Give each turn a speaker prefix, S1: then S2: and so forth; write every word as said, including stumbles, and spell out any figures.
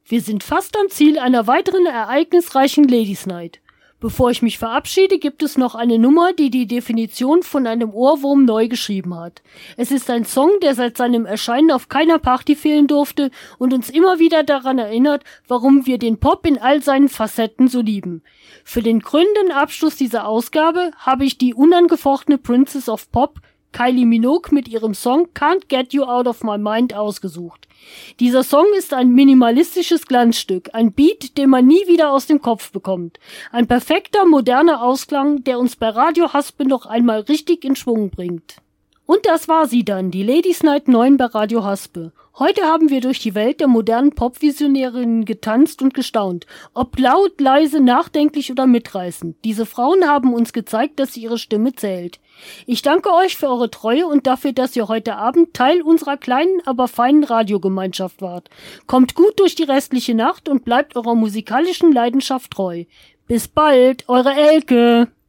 S1: Wir sind fast am Ziel einer weiteren ereignisreichen Ladies Night. Bevor ich mich verabschiede, gibt es noch eine Nummer, die die Definition von einem Ohrwurm neu geschrieben hat. Es ist ein Song, der seit seinem Erscheinen auf keiner Party fehlen durfte und uns immer wieder daran erinnert, warum wir den Pop in all seinen Facetten so lieben. Für den krönenden Abschluss dieser Ausgabe habe ich die unangefochtene Princess of Pop, Kylie Minogue, mit ihrem Song Can't Get You Out of My Mind ausgesucht. Dieser Song ist ein minimalistisches Glanzstück, ein Beat, den man nie wieder aus dem Kopf bekommt. Ein perfekter, moderner Ausklang, der uns bei Radio Haspe noch einmal richtig in Schwung bringt. Und das war sie dann, die Ladies Night neun bei Radio Haspe. Heute haben wir durch die Welt der modernen Pop-Visionärinnen getanzt und gestaunt. Ob laut, leise, nachdenklich oder mitreißend. Diese Frauen haben uns gezeigt, dass ihre Stimme zählt. Ich danke euch für eure Treue und dafür, dass ihr heute Abend Teil unserer kleinen, aber feinen Radiogemeinschaft wart. Kommt gut durch die restliche Nacht und bleibt eurer musikalischen Leidenschaft treu. Bis bald, eure Elke!